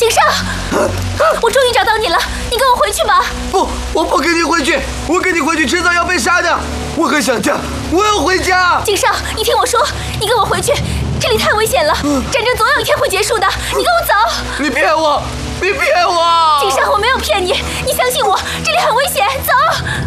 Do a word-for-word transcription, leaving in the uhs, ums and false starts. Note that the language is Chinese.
景上，我终于找到你了，你跟我回去吧。 不，我不跟你回去，我跟你回去迟早要被杀的。我很想家，我要回家。 景上，你听我说，你跟我回去，这里太危险了，战争总有一天会结束的。你跟我走。 你骗我，你骗我。 景上，我没有骗你，你相信我，这里很危险，走。